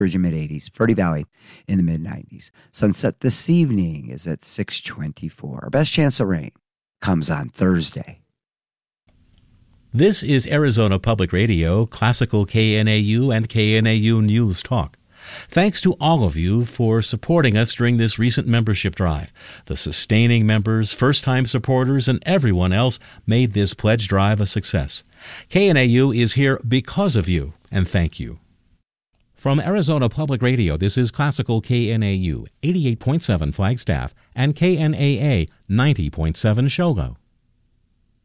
Virgin mid-80s, Verde Valley in the mid-90s. Sunset this evening is at 6:24. Our best chance of rain comes on Thursday. This is Arizona Public Radio, Classical KNAU and KNAU News Talk. Thanks to all of you for supporting us during this recent membership drive. The sustaining members, first-time supporters, and everyone else made this pledge drive a success. KNAU is here because of you, and thank you. From Arizona Public Radio, this is Classical KNAU 88.7 Flagstaff and KNAA 90.7 Shogo.